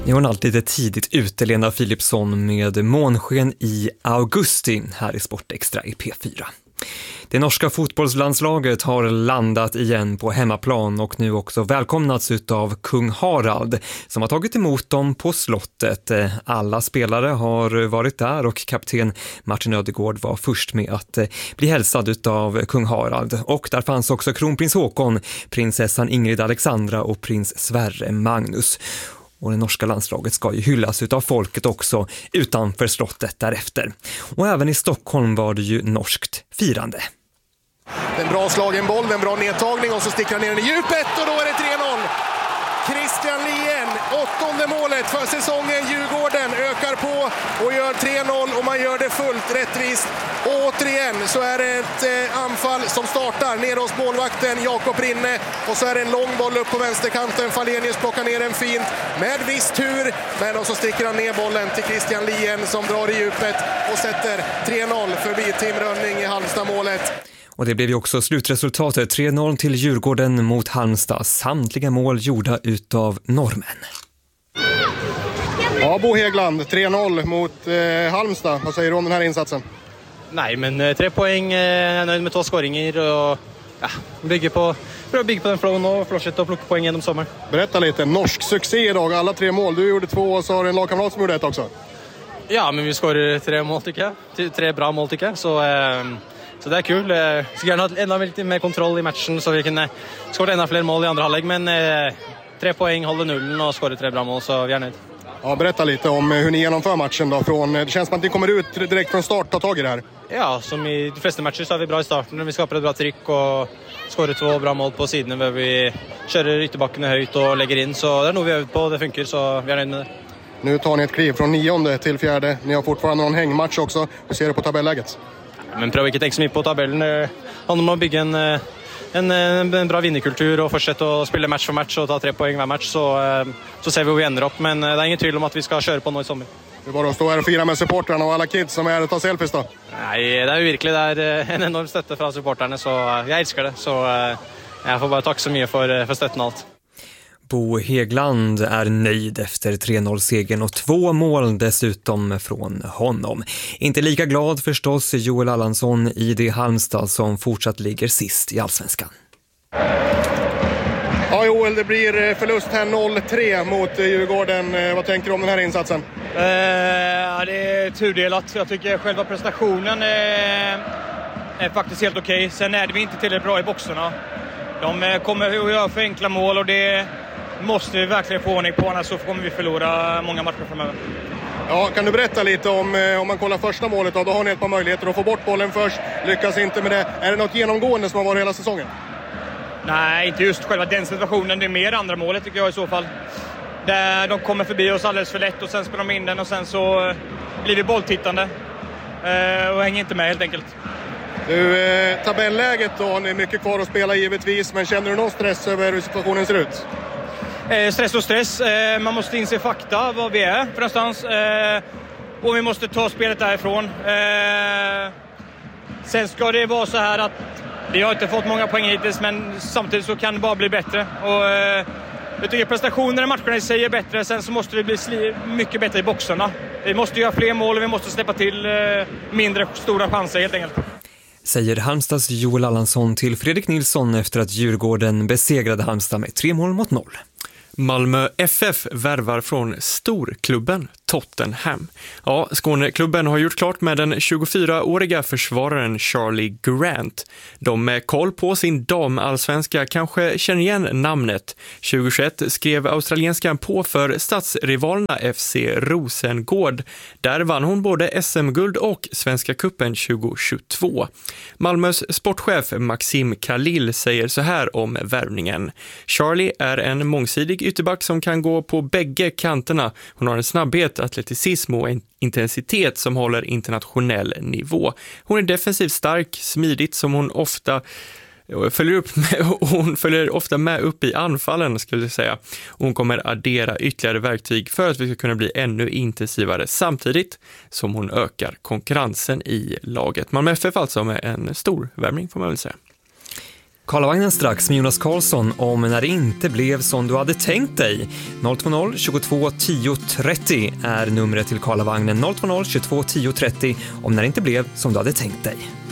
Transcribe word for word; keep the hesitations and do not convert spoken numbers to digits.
Nu är hon alltid lite tidigt ute, Lena Philipsson, med månsken i augusti här i Sportextra i P fyra. Det norska fotbollslandslaget har landat igen på hemmaplan och nu också välkomnats utav kung Harald som har tagit emot dem på slottet. Alla spelare har varit där och kapten Martin Ödegård var först med att bli hälsad utav kung Harald. Och där fanns också kronprins Håkon, prinsessan Ingrid Alexandra och prins Sverre Magnus. Och det norska landslaget ska ju hyllas utav folket också utanför slottet därefter. Och även i Stockholm var det ju norskt firande. En bra slagen boll, en bra nedtagning och så sticker han ner den i djupet och då är det tre noll. Christian Lien, åttonde målet för säsongen. Djurgården ökar på och gör tre noll och man gör det fullt rättvist. Och återigen så är det ett eh, anfall som startar nere hos målvakten Jakob Rinne. Och så är det en lång boll upp på vänsterkanten. Falenius plockar ner den fint med viss tur. Men och så sticker han ner bollen till Christian Lien som drar i djupet och sätter tre noll förbi Tim Rönning i Halmstad-målet. Och det blev ju också slutresultatet, tre noll till Djurgården mot Halmstad. Samtliga mål gjorda utav norrmän. Ja, Bo Häggland, tre noll mot eh, Halmstad. Vad säger du om den här insatsen? Nej, men eh, tre poäng, eh, nöjd med två skåringar och ja, bygger på, bygger på den flowen och fortsätter att plocka poäng genom sommar. Berätta lite, norsk succé idag, alla tre mål. Du gjorde två och så har du en lagkamrat som gjorde ett också. Ja, men vi skårar tre mål tycker jag. Tre bra mål tycker jag, så... Eh, Så det är kul. Jag skulle gärna ha ännu lite mer kontroll i matchen så vi kunde skåra ännu fler mål i andra halvlek. Men eh, tre poäng, håller nullen och skårar tre bra mål så vi är nöjd. Ja, berätta lite om hur ni genomför matchen då. Från, det känns som att ni kommer ut direkt från start, ta tag i det här. Ja, som i de flesta matcher så är vi bra i starten. Vi skapar ett bra tryck och skårar två bra mål på sidan där vi kör ytterbacken högt och lägger in. Så det är nog vi övat på, det funkar så vi är nöjd med det. Nu tar ni ett kliv från nionde till fjärde. Ni har fortfarande någon hängmatch också. Hur ser du på tabelläget? Men prøv ikke tenke så mye på tabellen. Det handler om å bygge en, en, en bra vinnerkultur og fortsette å spille match for match og ta tre poeng hver match, så, så ser vi hvor vi ender opp. Men det er ingen tvil om at vi skal kjøre på nå i sommer. Det är bara att stå här och fira med supporterna och alla kids som är och ta selfies då. Nei, det er jo virkelig det er en enorm støtte fra supporterne, så jeg elsker det. Så jeg får bare takke så mye for, for støtten og alt. Bo Häggland är nöjd efter tre noll-segern och två mål dessutom från honom. Inte lika glad förstås Joel Allansson i det Halmstad som fortsatt ligger sist i Allsvenskan. Ja Joel, det blir förlust här noll tre mot Djurgården. Vad tänker du om den här insatsen? Eh, det är tudelat. Jag tycker själva prestationen är, är faktiskt helt okej. Sen är vi inte tillräckligt bra i boxarna. De kommer att göra för enkla mål och det måste vi verkligen få ordning på, annars så kommer vi förlora många matcher framöver. Ja, kan du berätta lite om, om man kollar första målet då, då har ni ett par möjligheter att få bort bollen först, lyckas inte med det. Är det något genomgående som har varit hela säsongen? Nej, inte just själva den situationen, det är mer andra målet tycker jag i så fall. Där de kommer förbi oss alldeles för lätt och sen spelar de in den och sen så blir vi bolltittande eh, och hänger inte med helt enkelt. Du, eh, tabelläget då, har ni mycket kvar att spela givetvis, men känner du någon stress över hur situationen ser ut? Eh, stress och stress. Eh, man måste inse fakta, vad vi är för någonstans. Eh, och vi måste ta spelet därifrån. Eh, sen ska det vara så här att vi har inte fått många poäng hittills, men samtidigt så kan det bara bli bättre. Och, eh, jag tycker prestationerna i matcherna i sig är bättre. Sen så måste vi bli sli- mycket bättre i boxarna. Vi måste göra fler mål och vi måste släppa till eh, mindre stora chanser helt enkelt. Säger Halmstads Joel Allansson till Fredrik Nilsson efter att Djurgården besegrade Halmstad med tre mål mot noll. Malmö F F värvar från storklubben Tottenham. Ja, Skåneklubben har gjort klart med den tjugofyraåriga försvararen Charlie Grant. De med koll på sin damallsvenska kanske känner igen namnet. tjugohundratjugoett skrev australienskan på för stadsrivalerna F C Rosengård. Där vann hon både S M-guld och Svenska kuppen tjugohundratjugotvå. Malmös sportchef Maxim Khalil säger så här om värvningen. Charlie är en mångsidig ytterback som kan gå på bägge kanterna. Hon har en snabbhet, atleticism och en intensitet som håller internationell nivå. Hon är defensivt stark, smidigt som hon ofta följer upp med, hon följer ofta med upp i anfallen skulle jag säga. Hon kommer addera ytterligare verktyg för att vi ska kunna bli ännu intensivare samtidigt som hon ökar konkurrensen i laget. Malmö F F alltså med en stor värvning får man väl säga. Karlavagnen strax med Jonas Karlsson om när det inte blev som du hade tänkt dig. noll två noll tjugotvå tio trettio är numret till Karlavagnen. noll två noll tjugotvå tio trettio om när det inte blev som du hade tänkt dig.